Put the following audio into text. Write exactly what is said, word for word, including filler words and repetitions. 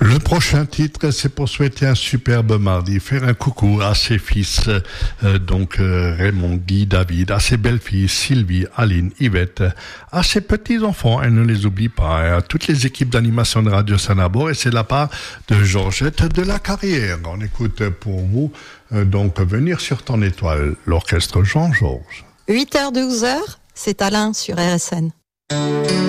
Le prochain titre, c'est pour souhaiter un superbe mardi, faire un coucou à ses fils, euh, donc euh, Raymond, Guy, David, à ses belles-filles, Sylvie, Aline, Yvette, à ses petits-enfants, elle ne les oublie pas, et à toutes les équipes d'animation de Radio Sanabo, et c'est de la part de Georgette de la Carrière. On écoute pour vous, euh, donc, Venir sur ton étoile, l'orchestre Jean-Georges. huit heures douze heures, c'est Alain sur R S N.